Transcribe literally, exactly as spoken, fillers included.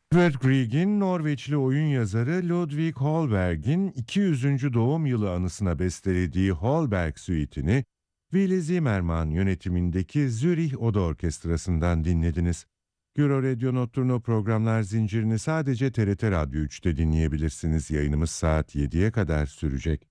Edvard Grieg'in Norveçli oyun yazarı Ludwig Holberg'in iki yüzüncü doğum yılı anısına bestelediği Holberg Suite'ini Willy Zimmermann yönetimindeki Zürih Oda Orkestrası'ndan dinlediniz. Euro Radyo Notturno programlar zincirini sadece T R T Radyo üçte dinleyebilirsiniz. Yayınımız saat yediye kadar sürecek.